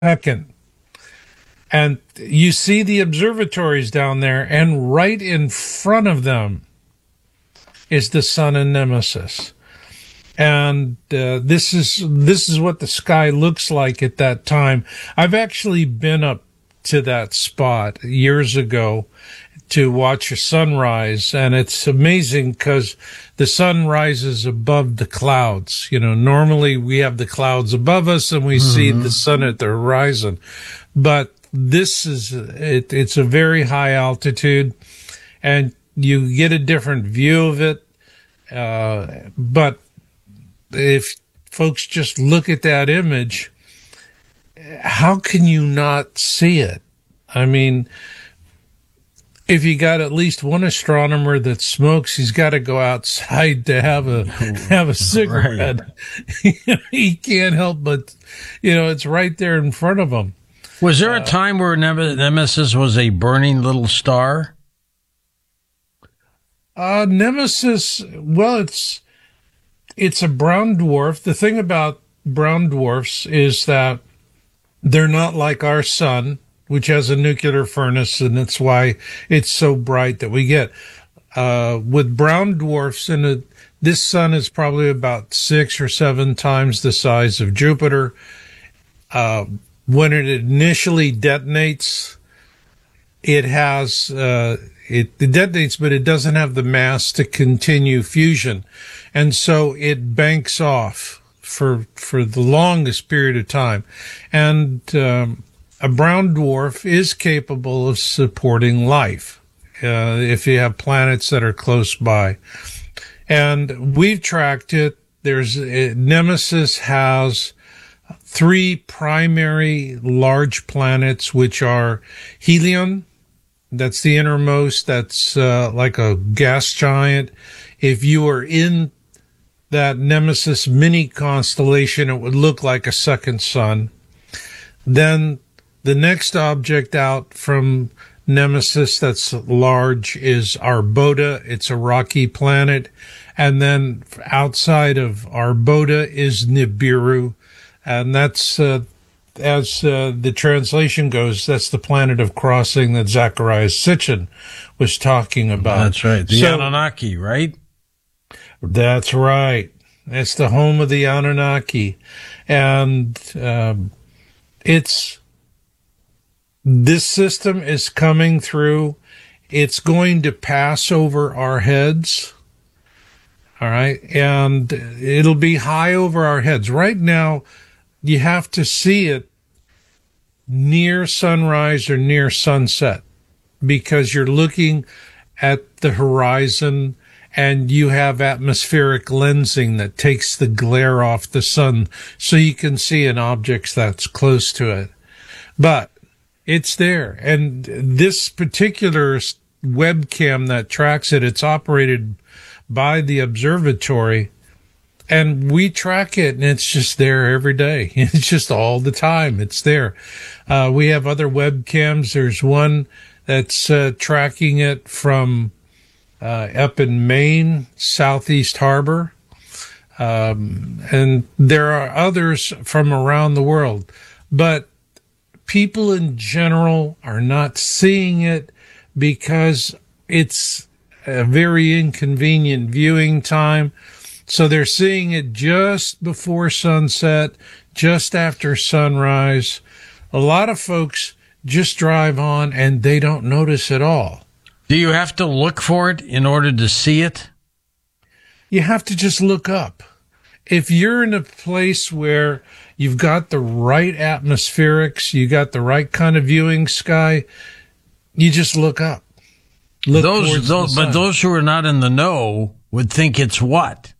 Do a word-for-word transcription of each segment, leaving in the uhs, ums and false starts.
second. And you see the observatories down there, and right in front of them is the sun and Nemesis. And uh, this is this is what the sky looks like at that time. I've actually been up to that spot years ago to watch a sunrise, and it's amazing because the sun rises above the clouds. You know, normally we have the clouds above us and we mm-hmm. see the sun at the horizon, but this is it, it's a very high altitude, and you get a different view of it. Uh, but if folks just look at that image, how can you not see it? I mean, if you got at least one astronomer that smokes, he's got to go outside to have a have a cigarette. Right. He can't help but, you know, it's right there in front of him. Was there a time where Nemesis was a burning little star? Uh, Nemesis, well, it's it's a brown dwarf. The thing about brown dwarfs is that they're not like our sun, which has a nuclear furnace, and that's why it's so bright that we get. Uh, with brown dwarfs, and it, this sun is probably about six or seven times the size of Jupiter. Uh, when it initially detonates, it has, uh, it, it detonates, but it doesn't have the mass to continue fusion. And so it banks off for, for the longest period of time. And, um, a brown dwarf is capable of supporting life, uh, if you have planets that are close by. And we've tracked it. There's, uh, Nemesis has three primary large planets, which are Helion. That's the innermost. That's, uh, like a gas giant. If you are in that Nemesis mini constellation, it would look like a second sun. Then the next object out from Nemesis that's large is Arbota. It's a rocky planet. And then outside of Arbota is Nibiru. And that's, uh, as uh, the translation goes, that's the planet of crossing that Zacharias Sitchin was talking about. That's right. The so, Anunnaki, right? That's right. That's the home of the Anunnaki. And um, it's... this system is coming through. It's going to pass over our heads. All right. And it'll be high over our heads. Right now, you have to see it near sunrise or near sunset because you're looking at the horizon and you have atmospheric lensing that takes the glare off the sun so you can see an object that's close to it. But it's there. And this particular webcam that tracks it, it's operated by the observatory, and we track it, and it's just there every day. It's just all the time. It's there. Uh, we have other webcams. There's one that's uh, tracking it from uh, up in Maine, Southeast Harbor. Um, and there are others from around the world. But people in general are not seeing it because it's a very inconvenient viewing time. So they're seeing it just before sunset, just after sunrise. A lot of folks just drive on and they don't notice at all. Do you have to look for it in order to see it? You have to just look up. If you're in a place where you've got the right atmospherics, you got the right kind of viewing sky, you just look up. Look those, those, but those who are not in the know would think it's what?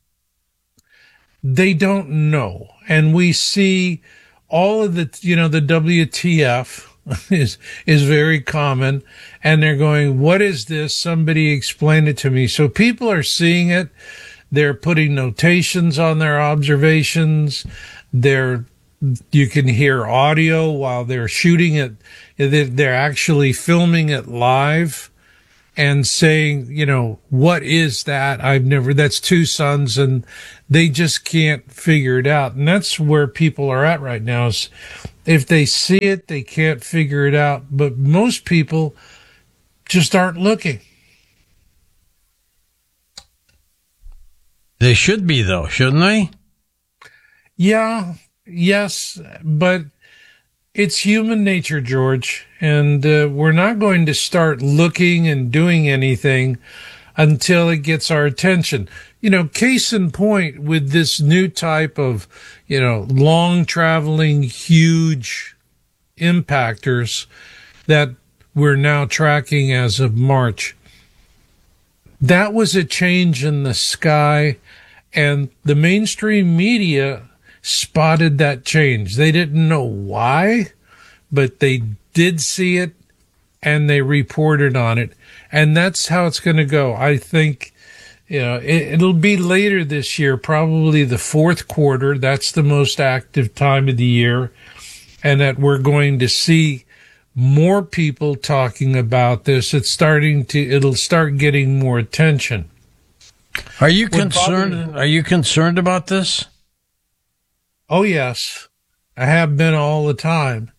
They don't know. And we see all of the, you know, the W T F is, is very common. And they're going, what is this? Somebody explain it to me. So people are seeing it. They're putting notations on their observations. They're, you can hear audio while they're shooting it. They're actually filming it live and saying, you know, what is that? I've never, that's two suns, and they just can't figure it out. And that's where people are at right now is If they see it, they can't figure it out. But most people just aren't looking. They should be, though, shouldn't they? Yeah, yes, but it's human nature, George, and uh, we're not going to start looking and doing anything until it gets our attention. You know, case in point with this new type of, you know, long traveling, huge impactors that we're now tracking as of March. That was a change in the sky, and the mainstream media spotted that change. They didn't know why, but they did see it and they reported on it. And that's how it's going to go. I think, you know, it, it'll be later this year, probably the fourth quarter. That's the most active time of the year. And that we're going to see more people talking about this. It's starting to, it'll start getting more attention. Are you concerned? Are you concerned about this? Oh, yes. I have been all the time.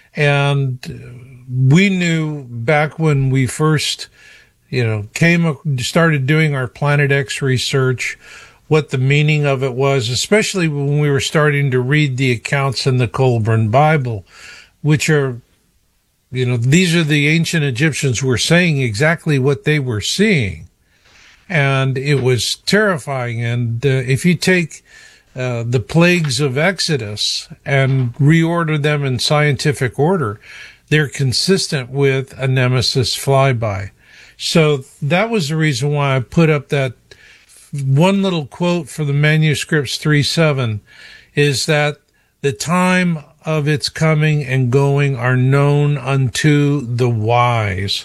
And we knew back when we first, you know, came, started doing our Planet X research, what the meaning of it was, especially when we were starting to read the accounts in the Colburn Bible, which are, you know, these are the ancient Egyptians who were saying exactly what they were seeing. And it was terrifying. And uh, if you take uh, the plagues of Exodus and reorder them in scientific order, they're consistent with a Nemesis flyby. So that was the reason why I put up that one little quote for the manuscripts three seven, is that the time of its coming and going are known unto the wise.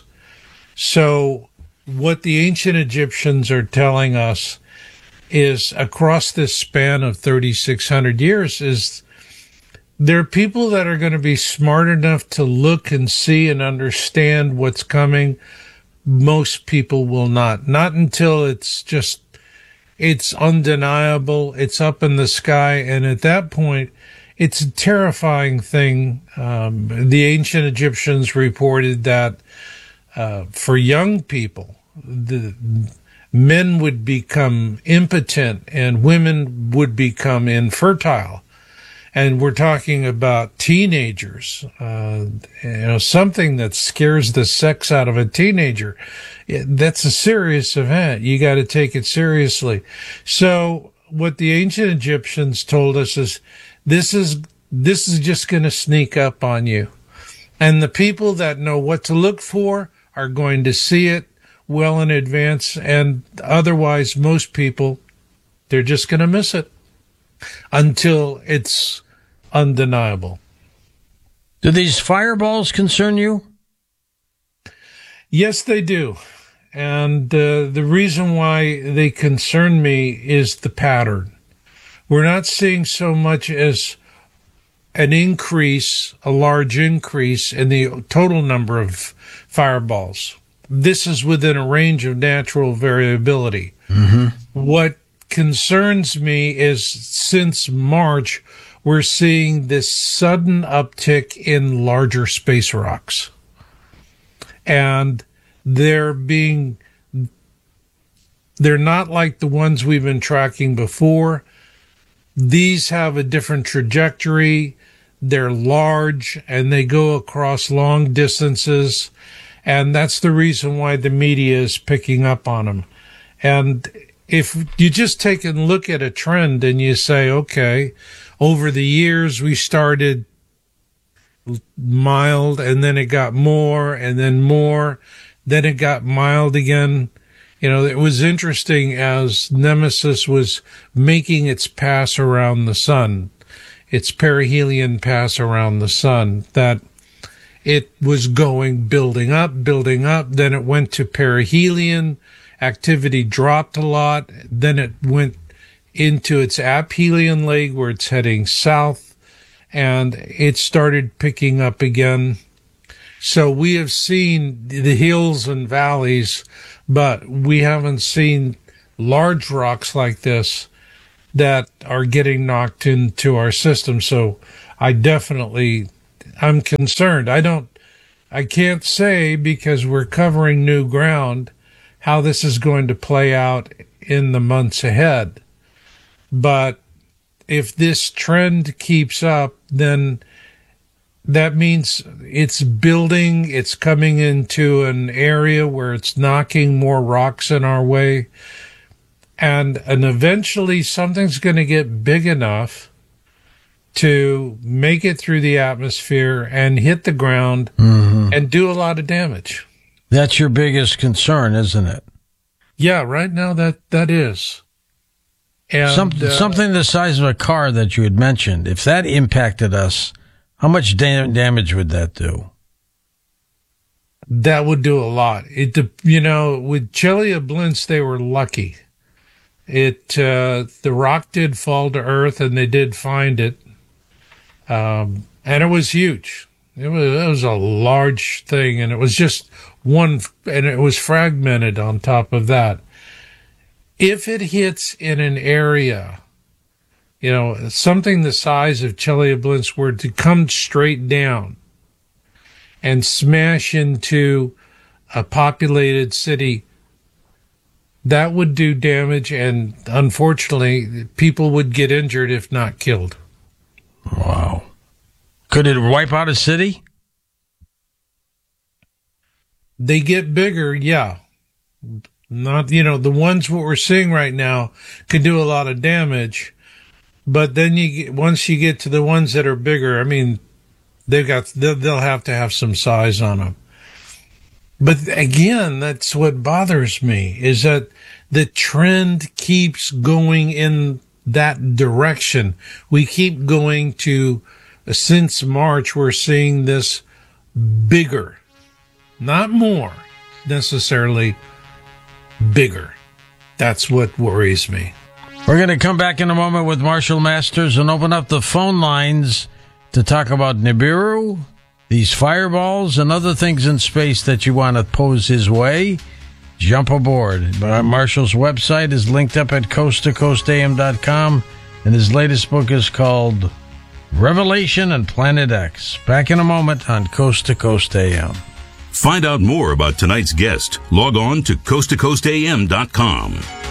So what the ancient Egyptians are telling us is across this span of thirty-six hundred years is there are people that are going to be smart enough to look and see and understand what's coming. Most people will not. Not until it's just, it's undeniable, it's up in the sky, and at that point, it's a terrifying thing. Um, the ancient Egyptians reported that uh, for young people, the men would become impotent and women would become infertile. And we're talking about teenagers, uh, you know, something that scares the sex out of a teenager. That's a serious event. You got to take it seriously. So what the ancient Egyptians told us is this is, this is just going to sneak up on you. And the people that know what to look for are going to see it well in advance. And otherwise, most people, they're just going to miss it until it's undeniable. Do these fireballs concern you? Yes, they do. And uh, the reason why they concern me is the pattern. We're not seeing so much as an increase, a large increase in the total number of fireballs. This is within a range of natural variability. Mm-hmm. What concerns me is since March, we're seeing this sudden uptick in larger space rocks. And they're being, they're not like the ones we've been tracking before. These have a different trajectory. They're large and they go across long distances. And that's the reason why the media is picking up on them. And if you just take a look at a trend and you say, okay, over the years we started mild and then it got more and then more, then it got mild again. You know, it was interesting as Nemesis was making its pass around the sun, its perihelion pass around the sun, that it was going, building up, building up, then it went to perihelion, activity dropped a lot, then it went into its aphelion leg where it's heading south, and it started picking up again. So we have seen the hills and valleys, but we haven't seen large rocks like this that are getting knocked into our system. So I definitely, I'm concerned. I don't, I can't say, because we're covering new ground, how this is going to play out in the months ahead. But if this trend keeps up, then that means it's building, it's coming into an area where it's knocking more rocks in our way. And, and eventually something's going to get big enough to make it through the atmosphere and hit the ground mm-hmm. and do a lot of damage. That's your biggest concern, isn't it? Yeah, right now that, that is. And, Some, uh, something the size of a car that you had mentioned, if that impacted us, how much da- damage would that do? That would do a lot. It, you know, with Chelyabinsk, they were lucky. It, uh, the rock did fall to earth, and they did find it. Um, and it was huge. It was, it was a large thing, and it was just one, and it was fragmented on top of that. If it hits in an area, you know, something the size of Chelyabinsk were to come straight down and smash into a populated city, that would do damage, and unfortunately, people would get injured if not killed. Wow. Could it wipe out a city? They get bigger, yeah. Not, you know, the ones what we're seeing right now can do a lot of damage. But then you get, once you get to the ones that are bigger, I mean, they've got, they'll, they'll have to have some size on them. But again, that's what bothers me, is that the trend keeps going in that direction. We keep going to, since March, we're seeing this bigger, not more necessarily, bigger. That's what worries me. We're going to come back in a moment with Marshall Masters and open up the phone lines to talk about Nibiru, these fireballs, and other things in space that you want to pose his way. Jump aboard. Marshall's website is linked up at coast to coast a m dot com, and his latest book is called Revelation and Planet X. Back in a moment on Coast to Coast A M. Find out more about tonight's guest. Log on to coast to coast a m dot com.